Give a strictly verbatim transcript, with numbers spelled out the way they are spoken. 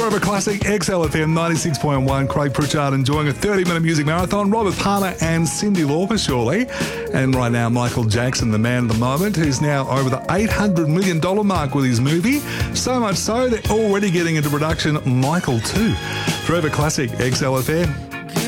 Forever Classic, X L F M ninety-six point one. Craig Pritchard enjoying a thirty-minute music marathon. Robert Palmer and Cyndi Lauper, surely. And right now, Michael Jackson, the man of the moment, who's now over the eight hundred million dollars mark with his movie. So much so, they're already getting into production Michael two. Forever Classic, X L F M.